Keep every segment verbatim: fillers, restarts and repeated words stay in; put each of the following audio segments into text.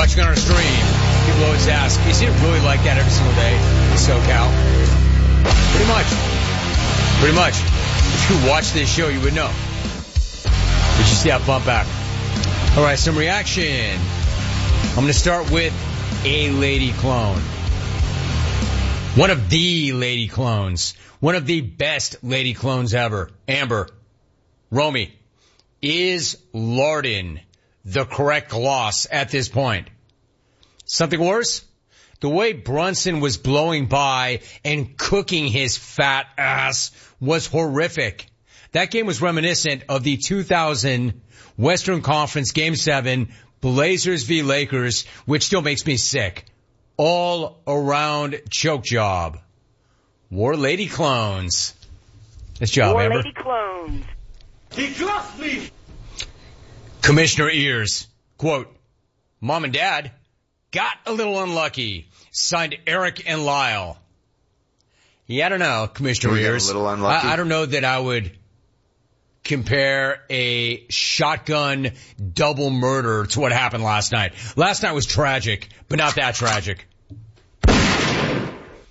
watching on our stream, people always ask, is it really like that every single day in SoCal? Pretty much. Pretty much. If you watch this show, you would know. Did you see that bump back? All right, some reaction. I'm going to start with a lady clone. One of the lady clones. One of the best lady clones ever. Amber. Romy. Is Larden the correct gloss at this point? Something worse? The way Brunson was blowing by and cooking his fat ass was horrific. That game was reminiscent of the two thousand Western Conference Game seven Blazers v. Lakers, which still makes me sick. All around choke job. War lady clones. Nice job, War Amber. lady clones. He lost me. Commissioner Ears. Quote, Mom and Dad got a little unlucky. Signed Eric and Lyle. Yeah, I don't know, Commissioner we Ears. Got a little unlucky. I, I don't know that I would compare a shotgun double murder to what happened last night. Last night was tragic, but not that tragic. I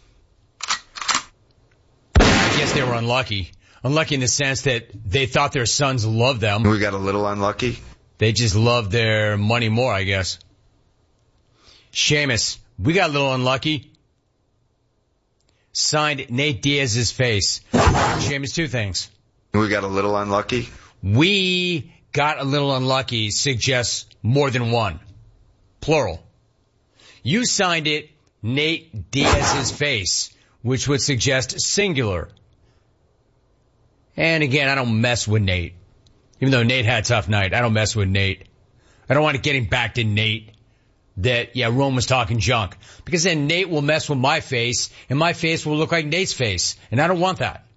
guess they were unlucky. Unlucky in the sense that they thought their sons loved them. We got a little unlucky. They just loved their money more, I guess. Seamus, we got a little unlucky. Signed Nate Diaz's face. Seamus, two things. We got a little unlucky. We got a little unlucky suggests more than one. Plural. You signed it Nate Diaz's face, which would suggest singular. And again, I don't mess with Nate. Even though Nate had a tough night, I don't mess with Nate. I don't want to get him back to Nate that, yeah, Rome was talking junk. Because then Nate will mess with my face, and my face will look like Nate's face. And I don't want that.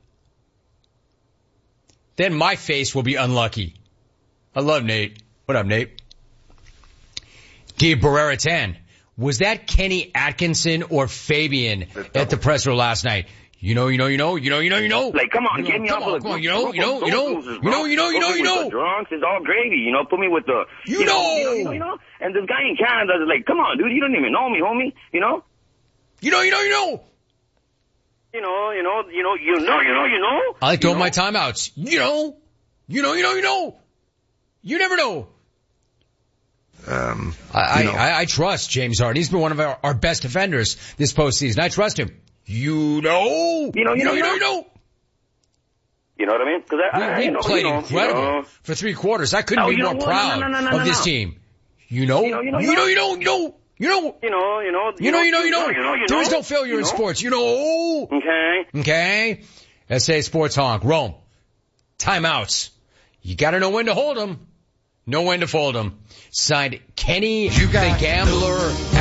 Then my face will be unlucky. I love Nate. What up, Nate? Gabe Barrera ten. Was that Kenny Atkinson or Fabian at the presser last night? You know, you know, you know, you know, you know, you know. Like, come on, you know, get me come off on, of the, come on, you know, you know, you know, losers, you know, you know, you know, you know. The drunks is all gravy, you know. Put me with the, you, you know. know, you know, you know, you know. And this guy in Canada is like, come on, dude, you don't even know me, homie, you know. You know, you know, you know. You know, you know, you know, you know, you know, you know. I like to hold my timeouts. You know, you know, you know, you know. You never know. Um, I, you know. I, I trust James Harden. He's been one of our, our best defenders this postseason. I trust him. You know, you know, you know, you know, you know. You know what I mean? Cause I, I, we you know, played you know, incredible you know. for three quarters. I couldn't Oh, be you more know, proud no, no, no, no, of this no. team. You know, you know, you know, you know, you know, you know, you know, you know, you know, you know, you know, you know. you know, you There is know, no failure you in know. sports. You know. Okay. Okay. S A Sports Honk. Rome. Timeouts. You got to know when to hold them. Know when to fold them. Signed Kenny You got the Gambler.